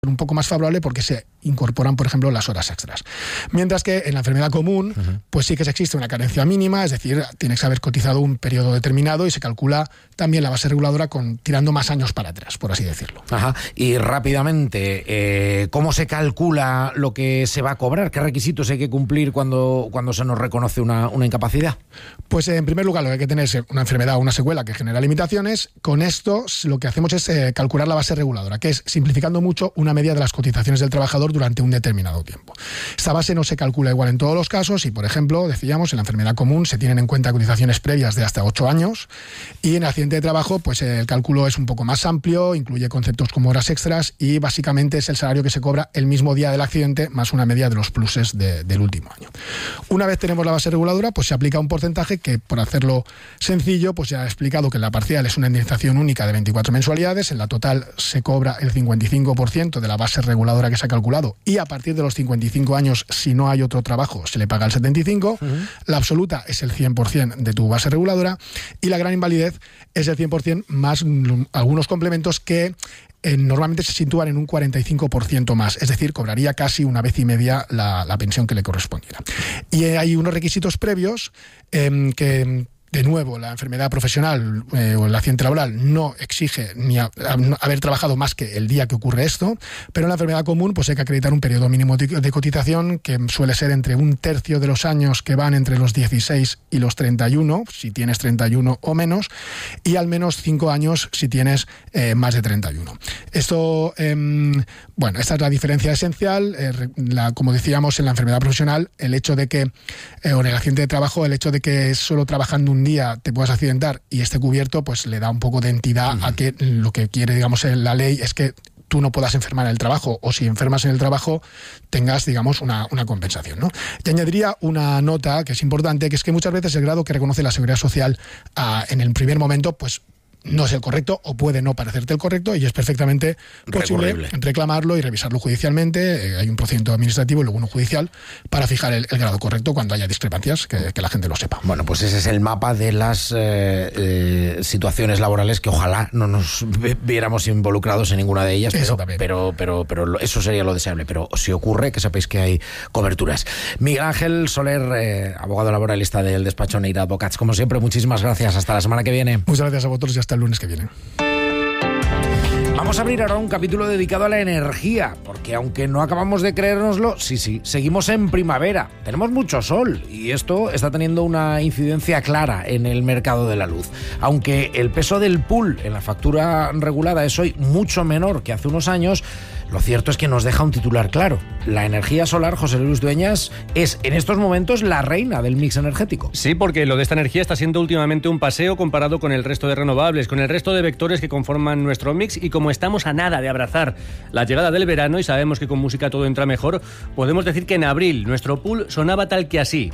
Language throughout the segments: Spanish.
un poco más favorable porque se incorporan, por ejemplo, las horas extras. Mientras que en la enfermedad común, pues sí que existe una carencia mínima, es decir, tienes que haber cotizado un periodo determinado y se calcula también la base reguladora tirando más años para atrás, por así decirlo. Ajá. Y rápidamente, ¿cómo se calcula lo que se va a cobrar? ¿Qué requisitos hay que cumplir cuando se nos reconoce una incapacidad? Pues en primer lugar, lo que hay que tener es una enfermedad o una secuela que genera limitaciones. Con esto lo que hacemos es calcular la base reguladora, que es, simplificando mucho, una media de las cotizaciones del trabajador durante un determinado tiempo. Esta base no se calcula igual en todos los casos y, por ejemplo, decíamos, en la enfermedad común se tienen en cuenta cotizaciones previas de hasta 8 años y en el accidente de trabajo pues el cálculo es un poco más amplio, incluye conceptos como horas extras y básicamente es el salario que se cobra el mismo día del accidente más una media de los pluses del último año. Una vez tenemos la base reguladora, pues se aplica un porcentaje que, por hacerlo sencillo, pues ya he explicado que en la parcial es una indemnización única de 24 mensualidades, en la total se cobra el 55% de la base reguladora que se ha calculado y a partir de los 55 años, si no hay otro trabajo, se le paga el 75%, la absoluta es el 100% de tu base reguladora y la gran invalidez es el 100% más algunos complementos que normalmente se sitúan en un 45% más, es decir, cobraría casi una vez y media la pensión que le correspondiera. Y hay unos requisitos previos que... De nuevo, la enfermedad profesional o el accidente laboral no exige ni haber trabajado más que el día que ocurre esto, pero en la enfermedad común pues hay que acreditar un periodo mínimo de cotización que suele ser entre un tercio de los años que van entre los 16 y los 31, si tienes 31 o menos, y al menos 5 años si tienes más de 31. Esto, esta es la diferencia esencial. Como decíamos, en la enfermedad profesional, el hecho de que, o en el accidente de trabajo, el hecho de que solo trabajando un día te puedas accidentar y esté cubierto, pues le da un poco de entidad a que lo que quiere, digamos, la ley es que tú no puedas enfermar en el trabajo o si enfermas en el trabajo tengas, digamos, una compensación, ¿no? Y añadiría una nota que es importante, que es que muchas veces el grado que reconoce la Seguridad Social en el primer momento, pues no es el correcto o puede no parecerte el correcto y es perfectamente posible reclamarlo y revisarlo judicialmente. Hay un procedimiento administrativo y luego uno judicial para fijar el grado correcto cuando haya discrepancias, que la gente lo sepa. Bueno, pues ese es el mapa de las situaciones laborales que ojalá no nos viéramos involucrados en ninguna de ellas, pero eso sería lo deseable. Pero si ocurre, que sepáis que hay coberturas. Miguel Ángel Soler, abogado laboralista del despacho Neira Advocats, como siempre, muchísimas gracias. Hasta la semana que viene. Muchas gracias a vosotros y hasta el lunes que viene. Vamos a abrir ahora un capítulo dedicado a la energía, porque aunque no acabamos de creérnoslo, sí, seguimos en primavera, tenemos mucho sol y esto está teniendo una incidencia clara en el mercado de la luz. Aunque el peso del pool en la factura regulada es hoy mucho menor que hace unos años, lo cierto es que nos deja un titular claro. La energía solar, José Luis Dueñas, es en estos momentos la reina del mix energético. Sí, porque lo de esta energía está siendo últimamente un paseo comparado con el resto de renovables, con el resto de vectores que conforman nuestro mix, y como estamos a nada de abrazar la llegada del verano y sabemos que con música todo entra mejor, podemos decir que en abril nuestro pool sonaba tal que así.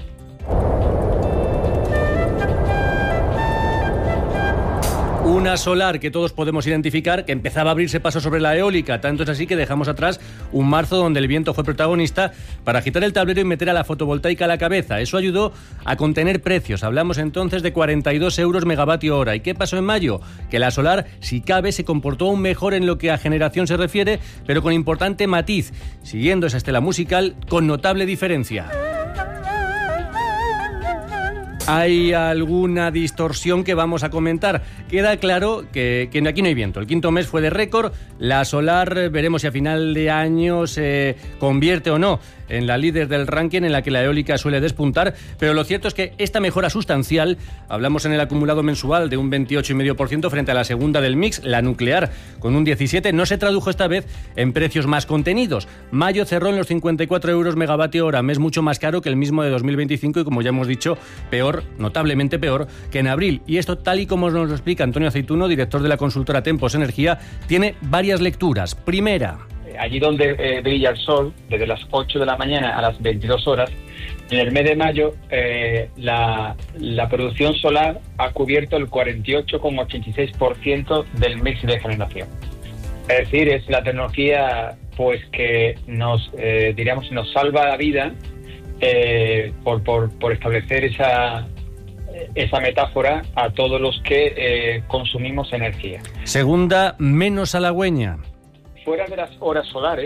Una solar que todos podemos identificar, que empezaba a abrirse paso sobre la eólica. Tanto es así que dejamos atrás un marzo donde el viento fue protagonista para agitar el tablero y meter a la fotovoltaica a la cabeza. Eso ayudó a contener precios. Hablamos entonces de 42 euros megavatio hora. ¿Y qué pasó en mayo? Que la solar, si cabe, se comportó aún mejor en lo que a generación se refiere, pero con importante matiz, siguiendo esa estela musical con notable diferencia. Hay alguna distorsión que vamos a comentar. Queda claro que aquí no hay viento. El quinto mes fue de récord. La solar, veremos si a final de año se convierte o no en la líder del ranking, en la que la eólica suele despuntar, pero lo cierto es que esta mejora sustancial, hablamos en el acumulado mensual de un 28,5% frente a la segunda del mix, la nuclear, con un 17%, no se tradujo esta vez en precios más contenidos. Mayo cerró en los 54 euros megavatio hora, mes mucho más caro que el mismo de 2025 y, como ya hemos dicho, peor, notablemente peor, que en abril. Y esto, tal y como nos lo explica Antonio Aceituno, director de la consultora Tempos Energía, tiene varias lecturas. Primera, allí donde brilla el sol, desde las 8 de la mañana a las 22 horas, en el mes de mayo la producción solar ha cubierto el 48,86% del mix de generación. Es decir, es la tecnología pues que nos salva la vida por establecer esa metáfora a todos los que consumimos energía. Segunda, menos halagüeña. fuera de las horas solares,